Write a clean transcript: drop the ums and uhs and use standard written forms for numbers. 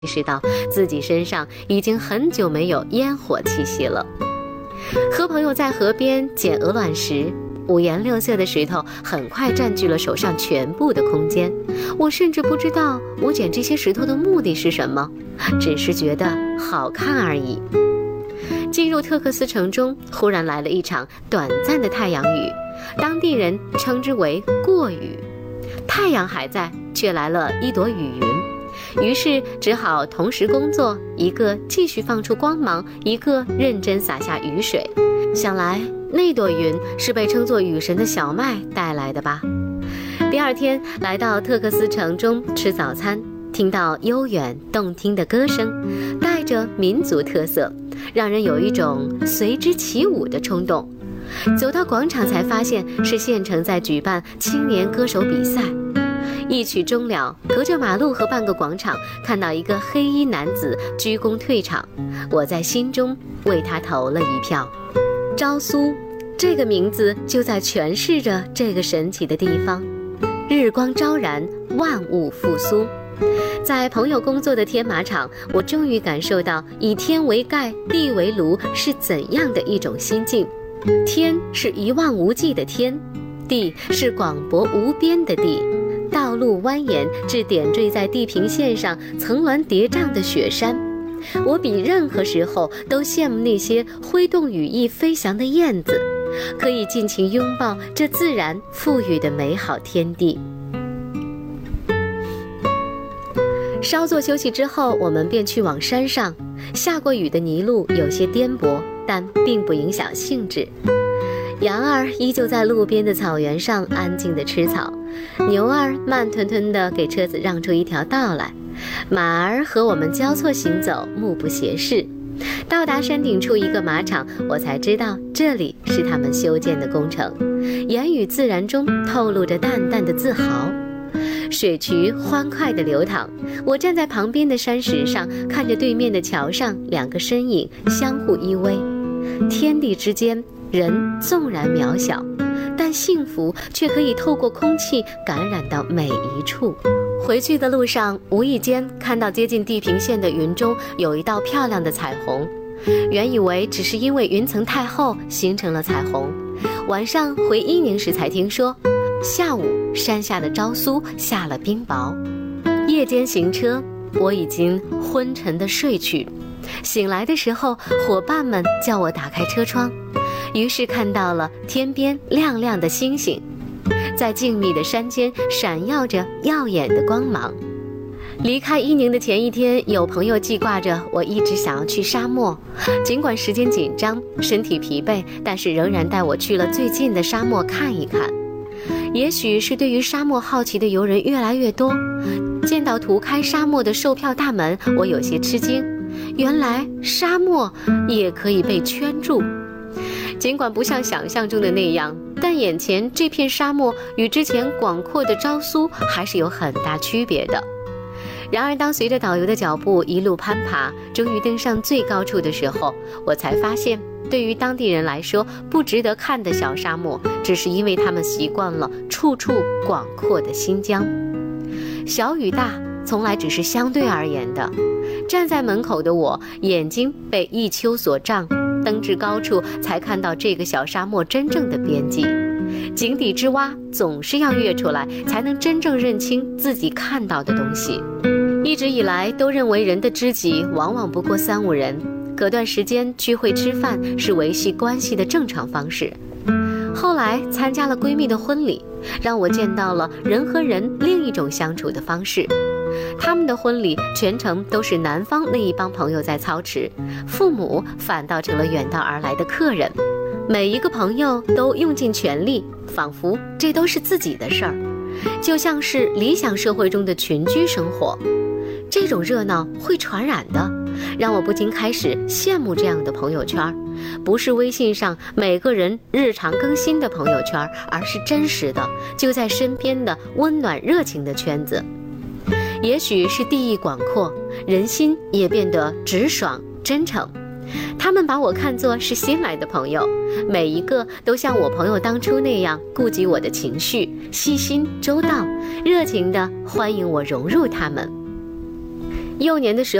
意识到自己身上已经很久没有烟火气息了。和朋友在河边捡鹅卵石，五颜六色的石头很快占据了手上全部的空间。我甚至不知道我捡这些石头的目的是什么，只是觉得好看而已。进入特克斯城中，忽然来了一场短暂的太阳雨，当地人称之为过雨。太阳还在，却来了一朵雨云，于是只好同时工作，一个继续放出光芒，一个认真洒下雨水。想来那朵云是被称作雨神的小麦带来的吧。第二天来到特克斯城中吃早餐，听到悠远动听的歌声，带着民族特色，让人有一种随之起舞的冲动。走到广场才发现是县城在举办青年歌手比赛。一曲终了，隔着马路和半个广场，看到一个黑衣男子鞠躬退场，我在心中为他投了一票。昭苏这个名字就在诠释着这个神奇的地方。日光昭然，万物复苏。在朋友工作的天马场，我终于感受到以天为盖，地为炉是怎样的一种心境。天是一望无际的天，地是广博无边的地，道路蜿蜒至点缀在地平线上层峦叠嶂的雪山。我比任何时候都羡慕那些挥动羽翼飞翔的燕子，可以尽情拥抱这自然赋予的美好天地。稍作休息之后，我们便去往山上。下过雨的泥路有些颠簸，但并不影响兴致。羊儿依旧在路边的草原上安静地吃草，牛儿慢吞吞地给车子让出一条道来，马儿和我们交错行走，目不斜视。到达山顶处一个马场，我才知道这里是他们修建的工程，言语自然中透露着淡淡的自豪。水渠欢快地流淌，我站在旁边的山石上，看着对面的桥上两个身影相互依偎。天地之间，人纵然渺小，但幸福却可以透过空气感染到每一处。回去的路上，无意间看到接近地平线的云中有一道漂亮的彩虹，原以为只是因为云层太厚形成了彩虹。晚上回伊宁时才听说，下午山下的昭苏下了冰雹。夜间行车，我已经昏沉地睡去。醒来的时候，伙伴们叫我打开车窗，于是看到了天边亮亮的星星，在静谧的山间闪耀着耀眼的光芒。离开伊宁的前一天，有朋友记挂着我一直想要去沙漠，尽管时间紧张，身体疲惫，但是仍然带我去了最近的沙漠看一看。也许是对于沙漠好奇的游人越来越多，见到涂开沙漠的售票大门，我有些吃惊，原来沙漠也可以被圈住。尽管不像想象中的那样，但眼前这片沙漠与之前广阔的昭苏还是有很大区别的。然而当随着导游的脚步一路攀爬，终于登上最高处的时候，我才发现对于当地人来说，不值得看的小沙漠，只是因为他们习惯了处处广阔的新疆。小与大从来只是相对而言的，站在门口的我，眼睛被一丘所障，登至高处才看到这个小沙漠真正的边际。井底之蛙总是要跃出来，才能真正认清自己看到的东西。一直以来都认为人的知己往往不过3-5人，隔段时间聚会吃饭是维系关系的正常方式。后来参加了闺蜜的婚礼，让我见到了人和人另一种相处的方式。他们的婚礼全程都是男方那一帮朋友在操持，父母反倒成了远道而来的客人。每一个朋友都用尽全力，仿佛这都是自己的事儿，就像是理想社会中的群居生活。这种热闹会传染的，让我不禁开始羡慕这样的朋友圈，不是微信上每个人日常更新的朋友圈，而是真实的就在身边的温暖热情的圈子。也许是地域广阔，人心也变得直爽真诚。他们把我看作是新来的朋友，每一个都像我朋友当初那样顾及我的情绪，细心周到，热情地欢迎我融入他们。 幼年的时候